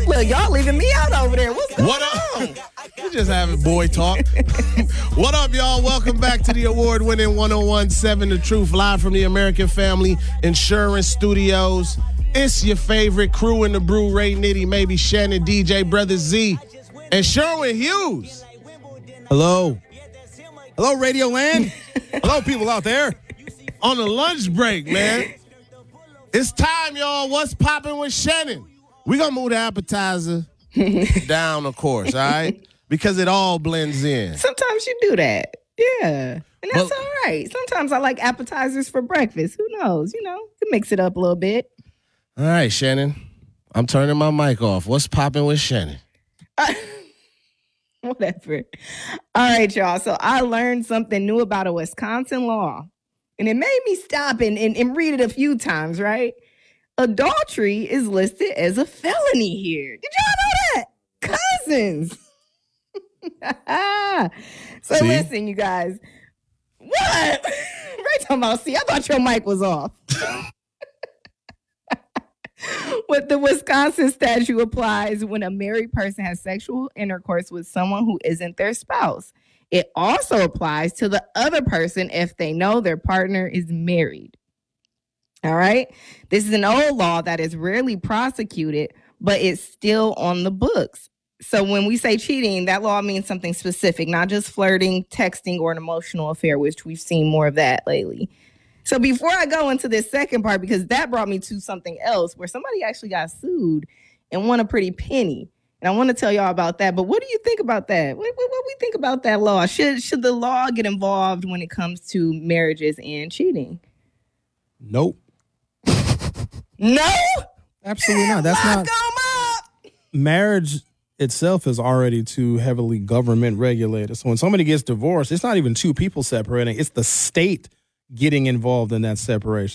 Look, y'all leaving me out over there. What's going on? We just having boy talk. What up, y'all? Welcome back to the award-winning 1017 The Truth, live from the American Family Insurance Studios. It's your favorite crew in the brew, Ray Nitty, maybe Shannon, DJ, Brother Z, and Sherwin Hughes. Hello. Hello, Radio Land. Hello, people out there. On the lunch break, man. It's time, y'all. What's popping with Shannon? We're going to move the appetizer down, of course, all right? Because it all blends in. Sometimes you do that. Yeah. And that's all right. Sometimes I like appetizers for breakfast. Who knows? You know, to mix it up a little bit. All right, Shannon. I'm turning my mic off. What's popping with Shannon? Whatever. All right, y'all. So I learned something new about a Wisconsin law. And it made me stop and read it a few times, right? Adultery is listed as a felony here. Did y'all know that? Cousins. So See? listen, you guys. What? Right talking about, see, I thought your mic was off. What the Wisconsin statute applies when a married person has sexual intercourse with someone who isn't their spouse. It also applies to the other person if they know their partner is married. All right. This is an old law that is rarely prosecuted, but it's still on the books. So when we say cheating, that law means something specific, not just flirting, texting, or an emotional affair, which we've seen more of that lately. So before I go into this second part, because that brought me to something else where somebody actually got sued and won a pretty penny. And I want to tell y'all about that. But what do you think about that? What we think about that law? Should the law get involved when it comes to marriages and cheating? Nope. No? Absolutely not. That's not. Marriage itself is already too heavily government regulated. So when somebody gets divorced, it's not even two people separating. It's the state getting involved in that separation.